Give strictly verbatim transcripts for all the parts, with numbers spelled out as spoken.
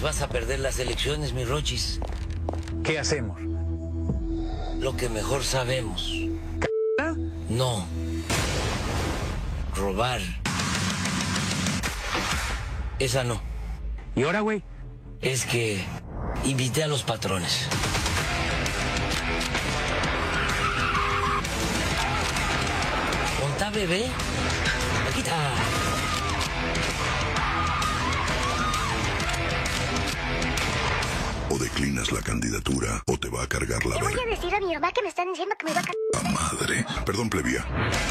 vas a perder las elecciones, mi Rochis. ¿Qué hacemos? Lo que mejor sabemos. ¿C***? No. Robar. Esa no. ¿Y ahora, güey? Es que invité a los patrones. ¿Contá, bebé? Aquí está. O declinas la candidatura o te va a cargar la Le voy verga. a decir a mi mamá que me están diciendo que me va a cargar. Madre. Perdón, plebia.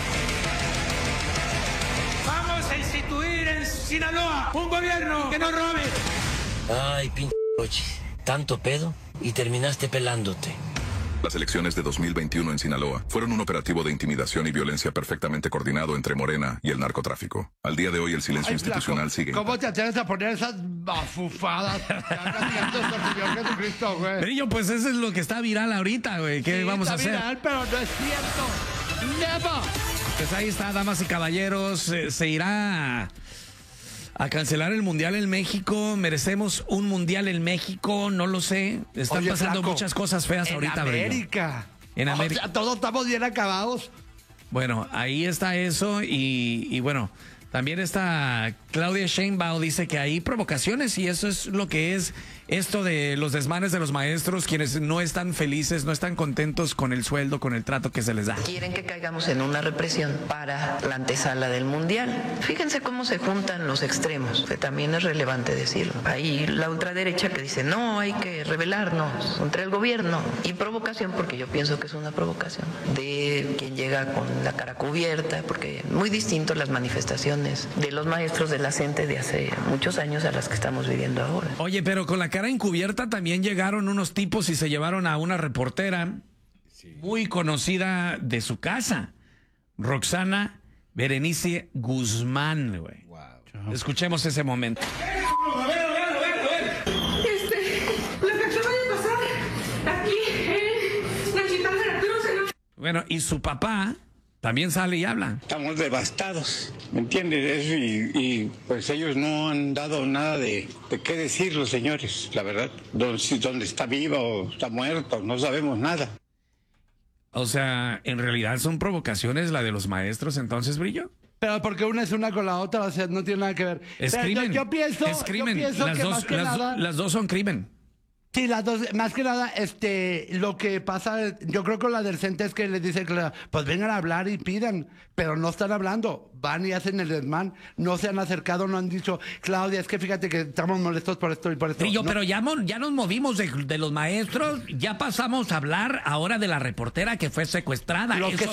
Vamos a instituir en Sinaloa un gobierno que no robe. Ay, pinche Rochis. Tanto pedo y terminaste pelándote. Las elecciones de dos mil veintiuno en Sinaloa fueron un operativo de intimidación y violencia perfectamente coordinado entre Morena y el narcotráfico. Al día de hoy el silencio Ay, institucional flaco, sigue. ¿Cómo te atreves a poner esas bafufadas? Señor Jesucristo, güey. Brillo, pues eso es lo que está viral ahorita, güey. ¿Qué Sí, vamos a está hacer? viral, pero no es cierto. Never. Pues ahí está, damas y caballeros. Eh, se irá a, a cancelar el Mundial en México. ¿Merecemos un Mundial en México? No lo sé. Están Oye, pasando flaco, muchas cosas feas en ahorita, Brillo. América. En O América. sea, todos estamos bien acabados. Bueno, ahí está eso y, y bueno, también está Claudia Sheinbaum dice que hay provocaciones y eso es lo que es esto de los desmanes de los maestros, quienes no están felices, no están contentos con el sueldo, con el trato que se les da. Quieren que caigamos en una represión para la antesala del Mundial. Fíjense cómo se juntan los extremos, que también es relevante decirlo. Hay la ultraderecha que dice, no, hay que rebelarnos contra el gobierno. Y provocación, porque yo pienso que es una provocación, de quien llega con la cara cubierta, porque muy distinto las manifestaciones de los maestros de la CENTE de hace muchos años a las que estamos viviendo ahora. Oye, pero con la cara encubierta también llegaron unos tipos y se llevaron a una reportera muy conocida de su casa, Roxana Berenice Guzmán, güey. Wow. Escuchemos ese momento. A ver, a ver, a ver, a ver. Este, lo que acaba de pasar aquí en Nachitán, Veracruz, en la... Bueno, y su papá también sale y habla. Estamos devastados, ¿me entiendes? Eso y, y pues ellos no han dado nada de, de qué decir los señores, la verdad. Dónde, si dónde está viva o está muerta, no sabemos nada. O sea, en realidad son provocaciones la de los maestros, entonces, Brillo. Pero porque una es una con la otra, o sea, no tiene nada que ver. Es Pero crimen. Yo, yo pienso, es crimen. yo pienso las, que dos, más que las, nada... las dos son crimen. Sí, las dos, más que nada, este, lo que pasa, yo creo que la del CENTE es que les dice, que pues vengan a hablar y pidan, pero no están hablando, van y hacen el desmán, no se han acercado, no han dicho, Claudia, es que fíjate que estamos molestos por esto y por esto. Brillo, No. pero ya, mo- ya nos movimos de, de los maestros, ya pasamos a hablar ahora de la reportera que fue secuestrada. Lo Eso que